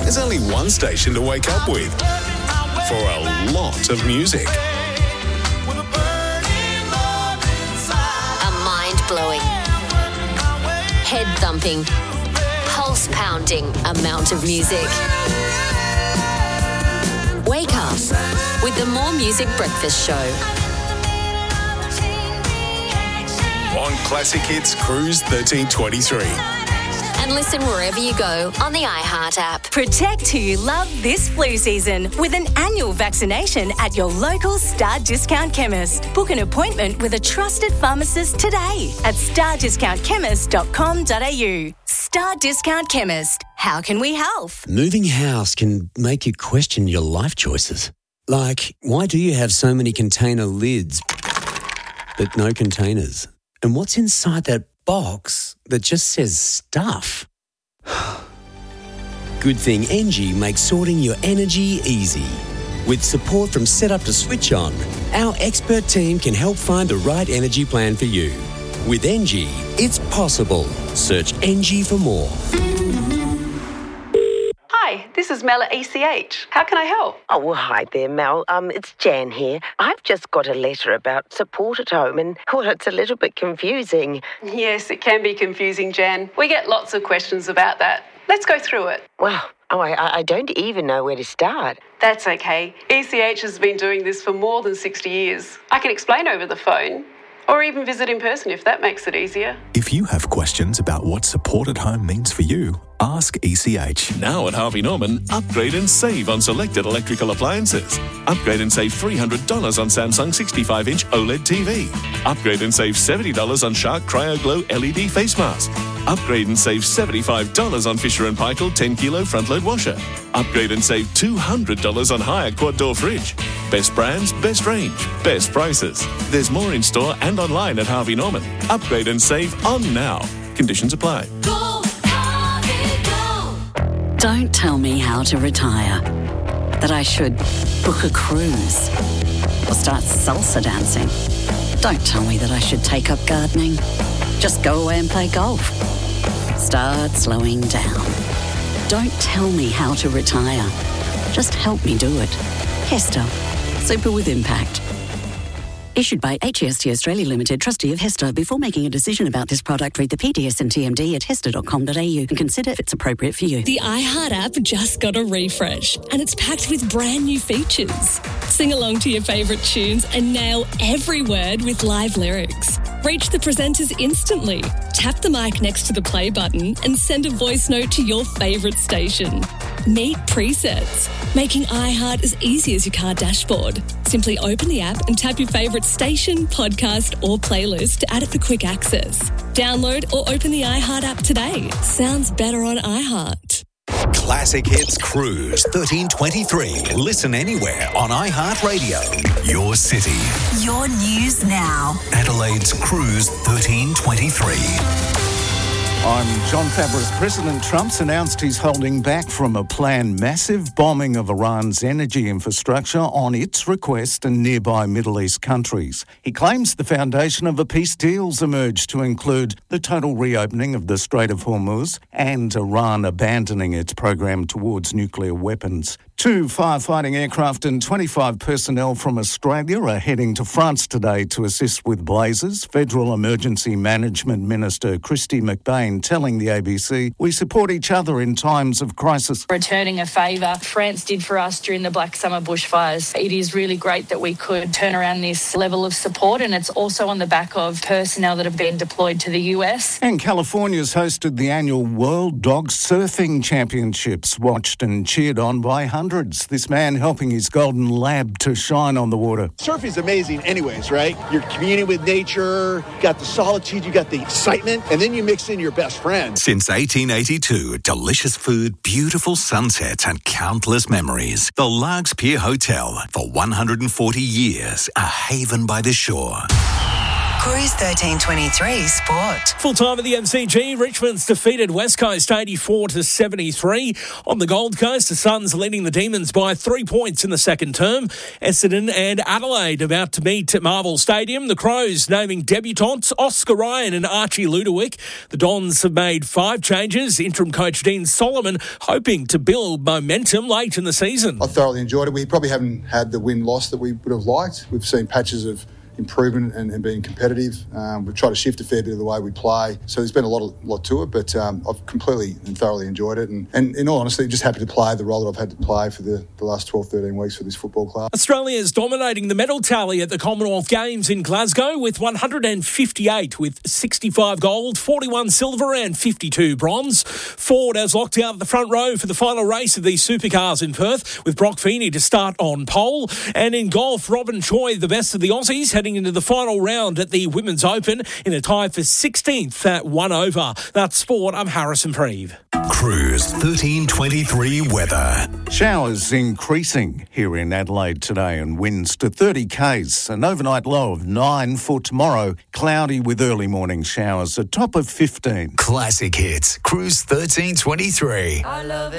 there's only one station to wake up with for a lot of music. A mind-blowing, head-thumping, pulse-pounding amount of music. Wake up with the More Music Breakfast Show. On Classic Hits Cruise 1323. And listen wherever you go on the iHeart app. Protect who you love this flu season with an annual vaccination at your local Star Discount Chemist. Book an appointment with a trusted pharmacist today at stardiscountchemist.com.au. Star Discount Chemist. How can we help? Moving house can make you question your life choices. Like, why do you have so many container lids but no containers? And what's inside that box that just says stuff? Good thing Engie makes sorting your energy easy. With support from Setup to Switch On, our expert team can help find the right energy plan for you. With Engie, it's possible. Search Engie for more. Hi, this is Mel at ECH. How can I help? Oh, well, hi there, Mel. It's Jan here. I've just got a letter about support at home and, well, it's a little bit confusing. Yes, it can be confusing, Jan. We get lots of questions about that. Let's go through it. Well, I don't even know where to start. That's okay. ECH has been doing this for more than 60 years. I can explain over the phone. Or even visit in person if that makes it easier. If you have questions about what support at home means for you, ask ECH. Now at Harvey Norman, upgrade and save on selected electrical appliances. Upgrade and save $300 on Samsung 65-inch OLED TV. Upgrade and save $70 on Shark Cryo Glow LED face mask. Upgrade and save $75 on Fisher & Paykel 10-kilo front-load washer. Upgrade and save $200 on Haier quad-door fridge. Best brands, best range, best prices. There's more in store and online at Harvey Norman. Upgrade and save on now. Conditions apply. Go, Harvey, go. Don't tell me how to retire. That I should book a cruise or start salsa dancing. Don't tell me that I should take up gardening. Just go away and play golf. Start slowing down. Don't tell me how to retire. Just help me do it. Hester. Super with impact. Issued by HEST Australia Limited, trustee of Hester. Before making a decision about this product, read the PDS and TMD at hester.com.au and consider if it's appropriate for you. The iHeart app just got a refresh and it's packed with brand new features. Sing along to your favourite tunes and nail every word with live lyrics. Reach the presenters instantly. Tap the mic next to the play button and send a voice note to your favourite station. Meet presets, making iHeart as easy as your car dashboard. Simply open the app and tap your favourite station, podcast or playlist to add it for quick access. Download or open the iHeart app today. Sounds better on iHeart. Classic Hits Cruise 1323. Listen anywhere on iHeartRadio. Your city. Your news now. Adelaide's Cruise 1323. I'm John Fabris. President Trump's announced he's holding back from a planned massive bombing of Iran's energy infrastructure on its request in nearby Middle East countries. He claims the foundation of a peace deal's emerged to include the total reopening of the Strait of Hormuz and Iran abandoning its program towards nuclear weapons. 2 firefighting aircraft and 25 personnel from Australia are heading to France today to assist with blazes. Federal Emergency Management Minister Christy McBain telling the ABC, "We support each other in times of crisis." Returning a favour France did for us during the Black Summer bushfires. It is really great that we could turn around this level of support, and it's also on the back of personnel that have been deployed to the US. And California's hosted the annual World Dog Surfing Championships, watched and cheered on by hundreds. This man helping his golden lab to shine on the water. Surfing's amazing anyways, right? You're communing with nature, you got the solitude, you got the excitement, and then you mix in your best friend. Since 1882, delicious food, beautiful sunsets, and countless memories. The Largs Pier Hotel, for 140 years, a haven by the shore. Cruise 1323 Sport. Full time at the MCG, Richmond's defeated West Coast 84-73. On the Gold Coast, the Suns leading the Demons by 3 points in the second term. Essendon and Adelaide about to meet at Marvel Stadium. The Crows naming debutants Oscar Ryan and Archie Ludowick. The Dons have made 5 changes. Interim coach Dean Solomon hoping to build momentum late in the season. I thoroughly enjoyed it. We probably haven't had the win-loss that we would have liked. We've seen patches of improvement and being competitive. We've tried to shift a fair bit of the way we play. So there's been a lot to it, but I've completely and thoroughly enjoyed it. And in all honesty, just happy to play the role that I've had to play for the last 12, 13 weeks for this football club. Australia is dominating the medal tally at the Commonwealth Games in Glasgow with 158 with 65 gold, 41 silver and 52 bronze. Ford has locked out the front row for the final race of these supercars in Perth with Brock Feeney to start on pole. And in golf, Robin Choi, the best of the Aussies, heading into the final round at the Women's Open in a tie for 16th at 1 over. That's sport. I'm Harrison Preeve. Cruise 1323 weather. Showers increasing here in Adelaide today and winds to 30 k's. An overnight low of 9 for tomorrow. Cloudy with early morning showers. A top of 15. Classic hits. Cruise 1323. I love it.